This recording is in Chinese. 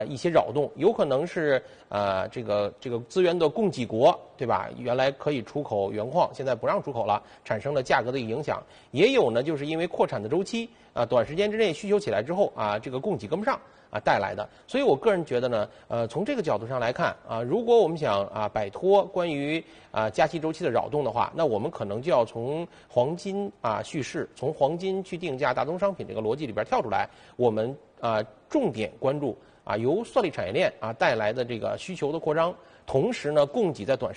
一些扰动，有可能是这个资源的供给国，对吧？原来可以出口原矿，现在不让出口了，产生了价格的影响。也有呢，就是因为扩产的周期短时间之内需求起来之后这个供给跟不上带来的。所以我个人觉得呢，从这个角度上来看如果我们想摆脱关于加息周期的扰动的话，那我们可能就要从黄金叙事，从黄金去定价大宗商品这个逻辑里边跳出来，我们重点关注由算力产业链带来的这个需求的扩张，同时呢，供给在短时